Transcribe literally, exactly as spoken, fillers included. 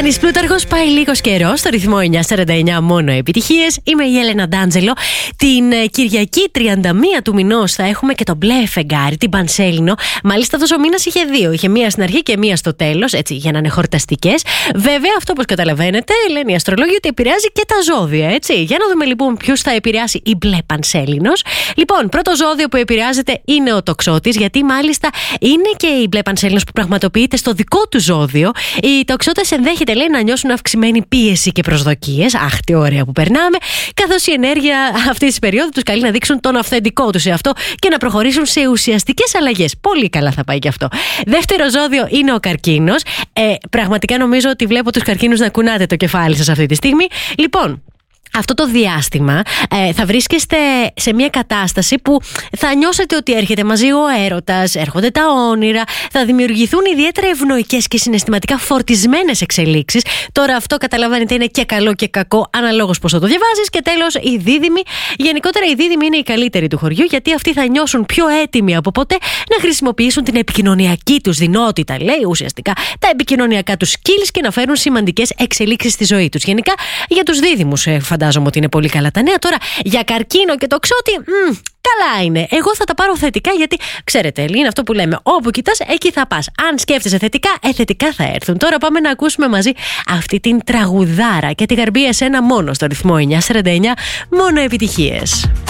Γιάννης Πλούταρχος, πάει λίγος καιρός στο ρυθμό εννιακόσια σαράντα εννιά, μόνο επιτυχίες. Είμαι η Έλενα Ντάντζελο. Την Κυριακή τριάντα μία του μηνός θα έχουμε και το μπλε φεγγάρι, την Πανσέλινο. Μάλιστα αυτός ο μήνας είχε δύο. Είχε μία στην αρχή και μία στο τέλος, έτσι, για να είναι χορταστικές. Βέβαια, αυτό όπως καταλαβαίνετε, λένε οι αστρολόγοι ότι επηρεάζει και τα ζώδια, έτσι. Για να δούμε λοιπόν ποιους θα επηρεάσει η μπλε Πανσέλινος. Λοιπόν, πρώτο ζώδιο που επηρεάζεται είναι ο τοξότης, γιατί μάλιστα είναι και η μπλε Πανσέλινος που πραγματοποιείται στο δικό του ζώδιο. Οι τοξότες ενδέχεται, λέει, να νιώσουν αυξημένη πίεση και προσδοκίες. Αχ, τι ωραία που περνάμε. Καθώς η ενέργεια αυτή τη περίοδου τους καλεί να δείξουν τον αυθεντικό τους εαυτό και να προχωρήσουν σε ουσιαστικές αλλαγές. Πολύ καλά θα πάει και αυτό. Δεύτερο ζώδιο είναι ο καρκίνος. Ε, πραγματικά νομίζω ότι βλέπω τους καρκίνους να κουνάτε το κεφάλι σας αυτή τη στιγμή. Λοιπόν, αυτό το διάστημα ε, θα βρίσκεστε σε μια κατάσταση που θα νιώσετε ότι έρχεται μαζί ο έρωτας, έρχονται τα όνειρα, θα δημιουργηθούν ιδιαίτερα ευνοϊκές και συναισθηματικά φορτισμένες εξελίξεις. Τώρα αυτό καταλαβαίνετε είναι και καλό και κακό, αναλόγως πώς θα το διαβάζεις. Και τέλος, οι δίδυμοι. Γενικότερα οι δίδυμοι είναι οι καλύτεροι του χωριού, γιατί αυτοί θα νιώσουν πιο έτοιμοι από ποτέ να χρησιμοποιήσουν την επικοινωνιακή τους δυνότητα, λέει ουσιαστικά τα επικοινωνιακά τους skills, και να φέρουν σημαντικές εξελίξεις στη ζωή τους. Γενικά για τους δίδυμους ε, φαντάζομαι ότι είναι πολύ καλά τα νέα. Τώρα για καρκίνο και τοξότη, μ, καλά είναι. Εγώ θα τα πάρω θετικά, γιατί ξέρετε, είναι αυτό που λέμε. Όπου κοιτάς, εκεί θα πας. Αν σκέφτεσαι θετικά, ε, θετικά θα έρθουν. Τώρα πάμε να ακούσουμε μαζί αυτή την τραγουδάρα και τη γαρμπή εσένα μόνο στο ρυθμό εννιακόσια σαράντα εννιά, μόνο επιτυχίες.